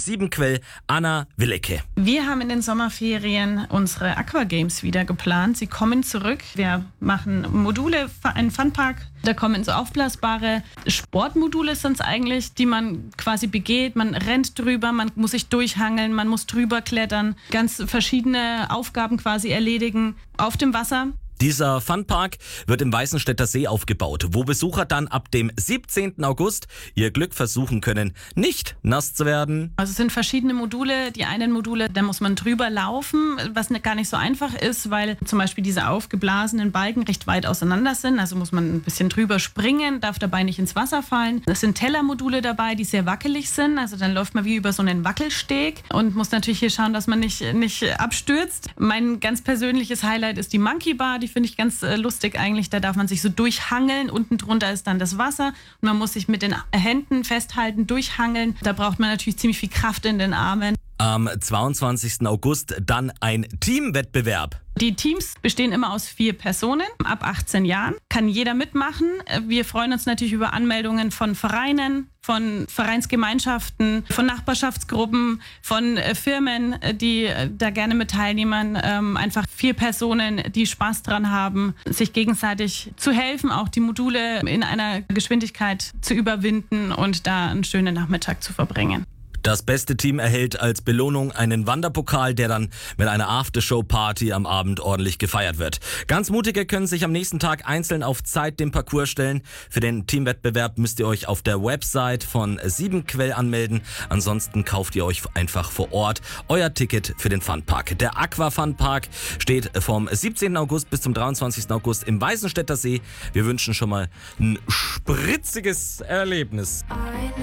Siebenquell, Anna Willecke. Wir haben in den Sommerferien unsere Aquagames wieder geplant. Sie kommen zurück. Wir machen Module, einen Funpark. Da kommen so aufblasbare Sportmodule sind es eigentlich, die man quasi begeht. Man rennt drüber, man muss sich durchhangeln, man muss drüber klettern. Ganz verschiedene Aufgaben quasi erledigen auf dem Wasser. Dieser Funpark wird im Weißenstädter See aufgebaut, wo Besucher dann ab dem 17. August ihr Glück versuchen können, nicht nass zu werden. Also es sind verschiedene Module. Die einen Module, da muss man drüber laufen, was gar nicht so einfach ist, weil zum Beispiel diese aufgeblasenen Balken recht weit auseinander sind. Also muss man ein bisschen drüber springen, darf dabei nicht ins Wasser fallen. Es sind Tellermodule dabei, die sehr wackelig sind. Also dann läuft man wie über so einen Wackelsteg und muss natürlich hier schauen, dass man nicht abstürzt. Mein ganz persönliches Highlight ist die Monkey Bar. Die finde ich ganz lustig eigentlich. Da darf man sich so durchhangeln. Unten drunter ist dann das Wasser und man muss sich mit den Händen festhalten, durchhangeln. Da braucht man natürlich ziemlich viel Kraft in den Armen. Am 22. August dann ein Teamwettbewerb. Die Teams bestehen immer aus 4 Personen. Ab 18 Jahren kann jeder mitmachen. Wir freuen uns natürlich über Anmeldungen von Vereinen, von Vereinsgemeinschaften, von Nachbarschaftsgruppen, von Firmen, die da gerne mit teilnehmen. Einfach 4 Personen, die Spaß dran haben, sich gegenseitig zu helfen, auch die Module in einer Geschwindigkeit zu überwinden und da einen schönen Nachmittag zu verbringen. Das beste Team erhält als Belohnung einen Wanderpokal, der dann mit einer Aftershow-Party am Abend ordentlich gefeiert wird. Ganz Mutige können sich am nächsten Tag einzeln auf Zeit dem Parcours stellen. Für den Teamwettbewerb müsst ihr euch auf der Website von Siebenquell anmelden. Ansonsten kauft ihr euch einfach vor Ort euer Ticket für den Funpark. Der Aqua Funpark steht vom 17. August bis zum 23. August im Weißenstädter See. Wir wünschen schon mal ein spritziges Erlebnis.